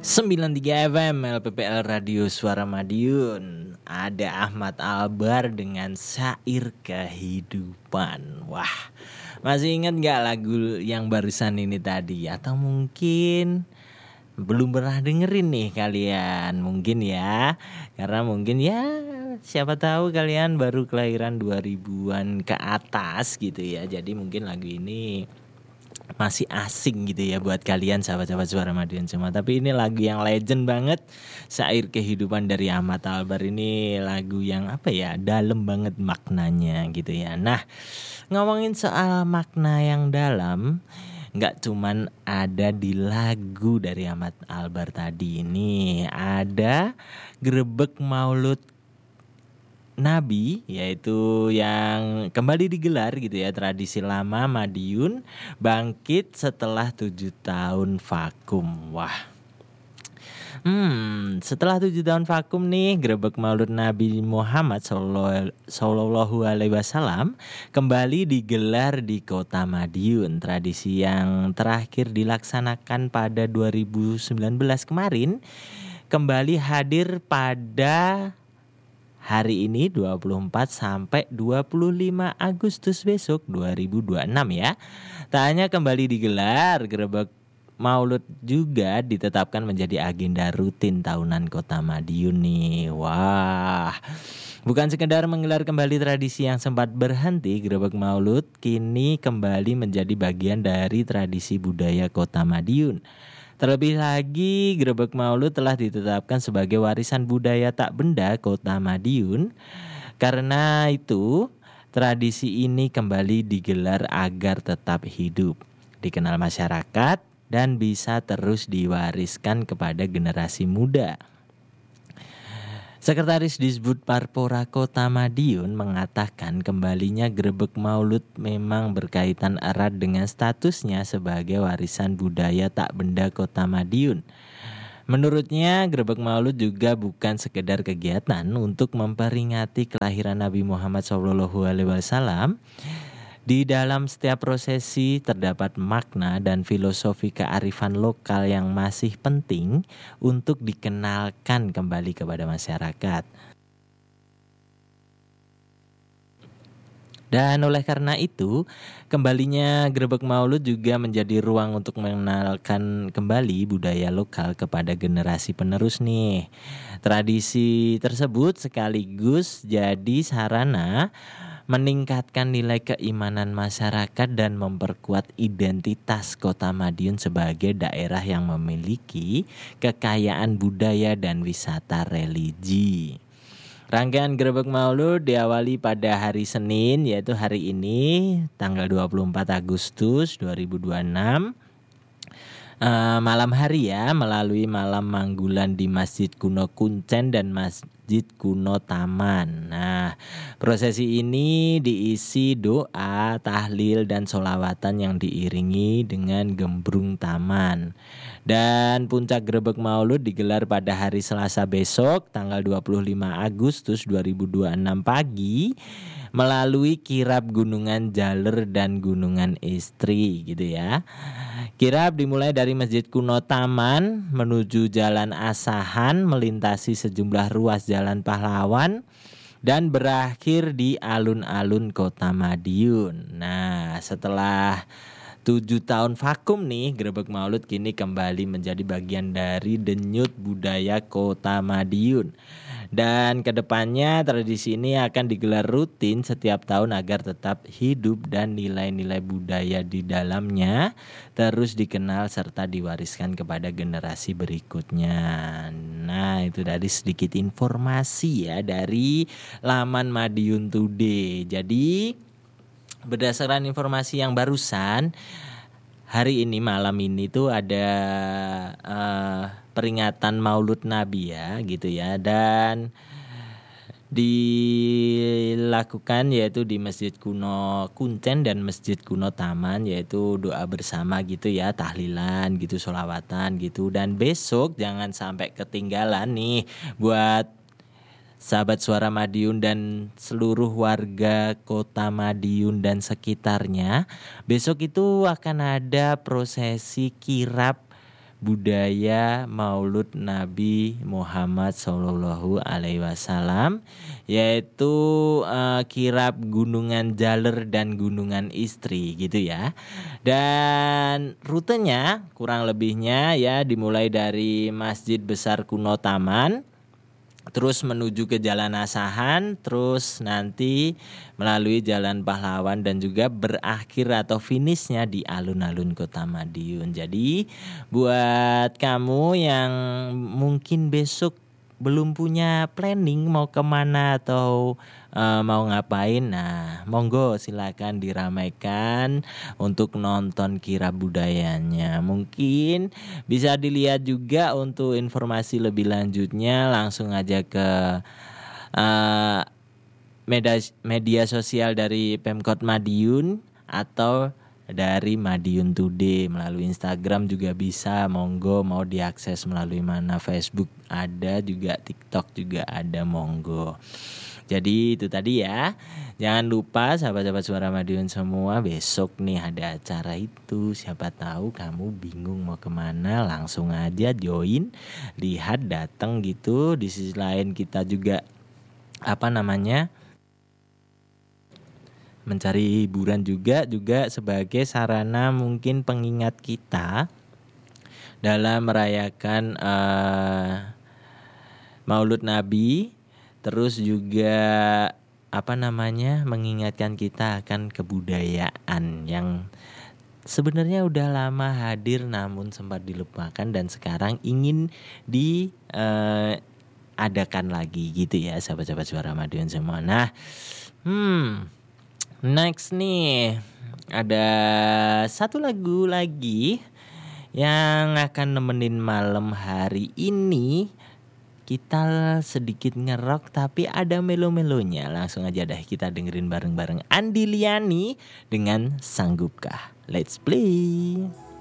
93 FM LPPL Radio Suara Madiun. Ada Ahmad Albar dengan Syair Kehidupan. Wah, masih ingat gak lagu yang barusan ini tadi? Atau mungkin belum pernah dengerin nih kalian? Mungkin ya, karena mungkin ya siapa tahu kalian baru kelahiran 2000-an ke atas gitu ya. Jadi mungkin lagu ini masih asing gitu ya buat kalian sahabat-sahabat Suara Madiun semua. Tapi ini lagu yang legend banget, Syair Kehidupan dari Ahmad Albar. Ini lagu yang dalam banget maknanya gitu ya. Nah, ngomongin soal makna yang dalam, gak cuman ada di lagu dari Ahmad Albar tadi. Ini ada Grebeg Maulud Nabi, yaitu yang kembali digelar gitu ya, tradisi lama Madiun bangkit setelah 7 tahun vakum. Wah, setelah 7 tahun vakum nih, Grebeg Maulud Nabi Muhammad Sallallahu Alaihi Wasallam kembali digelar di kota Madiun. Tradisi yang terakhir dilaksanakan pada 2019 kemarin kembali hadir pada hari ini 24 sampai 25 Agustus besok 2026 ya. Tak hanya kembali digelar, Grebeg Maulud juga ditetapkan menjadi agenda rutin tahunan Kota Madiun nih. Wah, bukan sekedar menggelar kembali tradisi yang sempat berhenti, Grebeg Maulud kini kembali menjadi bagian dari tradisi budaya Kota Madiun. Terlebih lagi, Grebeg Maulud telah ditetapkan sebagai warisan budaya tak benda Kota Madiun. Karena itu, tradisi ini kembali digelar agar tetap hidup, dikenal masyarakat, dan bisa terus diwariskan kepada generasi muda. Sekretaris Disbud Parpora Kota Madiun mengatakan kembalinya Grebeg Maulud memang berkaitan erat dengan statusnya sebagai warisan budaya tak benda Kota Madiun. Menurutnya, Grebeg Maulud juga bukan sekedar kegiatan untuk memperingati kelahiran Nabi Muhammad SAW. Di dalam setiap prosesi terdapat makna dan filosofi kearifan lokal yang masih penting untuk dikenalkan kembali kepada masyarakat. Dan oleh karena itu, kembalinya Grebeg Maulud juga menjadi ruang untuk mengenalkan kembali budaya lokal kepada generasi penerus nih. Tradisi tersebut sekaligus jadi sarana meningkatkan nilai keimanan masyarakat dan memperkuat identitas Kota Madiun sebagai daerah yang memiliki kekayaan budaya dan wisata religi. Rangkaian Grebeg Maulud diawali pada hari Senin, yaitu hari ini tanggal 24 Agustus 2026. Malam hari ya, melalui malam manggulan di Masjid Kuno Kuncen dan Masjid Kuno Taman. Nah, prosesi ini diisi doa, tahlil, dan sholawatan yang diiringi dengan gembrung taman. Dan puncak Grebeg Maulud digelar pada hari Selasa besok tanggal 25 Agustus 2026 pagi melalui kirab Gunungan Jaler dan Gunungan Istri gitu ya. Kirab dimulai dari Masjid Kuno Taman menuju Jalan Asahan, melintasi sejumlah ruas Jalan Pahlawan dan berakhir di alun-alun Kota Madiun. Nah, setelah 7 tahun vakum nih, Grebeg Maulud kini kembali menjadi bagian dari denyut budaya Kota Madiun. Dan kedepannya tradisi ini akan digelar rutin setiap tahun agar tetap hidup dan nilai-nilai budaya di dalamnya terus dikenal serta diwariskan kepada generasi berikutnya. Nah, itu tadi sedikit informasi ya dari laman Madiun Today. Jadi berdasarkan informasi yang barusan, hari ini malam ini tuh ada peringatan Maulud Nabi ya gitu ya, dan dilakukan yaitu di Masjid Kuno Kuncen dan Masjid Kuno Taman, yaitu doa bersama gitu ya, tahlilan gitu, sholawatan gitu. Dan besok jangan sampai ketinggalan nih buat sahabat Suara Madiun dan seluruh warga Kota Madiun dan sekitarnya. Besok itu akan ada prosesi kirab budaya Maulud Nabi Muhammad Sallallahu Alaihi Wasallam, yaitu kirab Gunungan Jaler dan Gunungan Istri gitu ya. Dan rutenya kurang lebihnya ya dimulai dari Masjid Besar Kuno Taman, terus menuju ke Jalan Asahan, terus nanti melalui Jalan Pahlawan dan juga berakhir atau finishnya di alun-alun Kota Madiun. Jadi buat kamu yang mungkin besok belum punya planning mau kemana atau mau ngapain, nah monggo silakan diramaikan untuk nonton kirab budayanya. Mungkin bisa dilihat juga untuk informasi lebih lanjutnya langsung aja ke media sosial dari Pemkot Madiun atau dari Madiun Today. Melalui Instagram juga bisa, monggo mau diakses melalui mana, Facebook ada juga, TikTok juga ada, monggo. Jadi itu tadi ya. Jangan lupa sahabat-sahabat Suara Madiun semua, besok nih ada acara itu. Siapa tahu kamu bingung mau kemana, langsung aja join, lihat, datang gitu. Di sisi lain kita juga mencari hiburan juga sebagai sarana mungkin pengingat kita dalam merayakan Maulud Nabi, terus juga mengingatkan kita akan kebudayaan yang sebenarnya udah lama hadir namun sempat dilupakan dan sekarang ingin diadakan lagi gitu ya sahabat-sahabat Suara Madiun semua. Nah, next nih ada satu lagu lagi yang akan nemenin malam hari ini. Kita sedikit ngerok tapi ada melo-melonya. Langsung aja deh kita dengerin bareng-bareng Andi Liani dengan Sanggupkah. Let's play.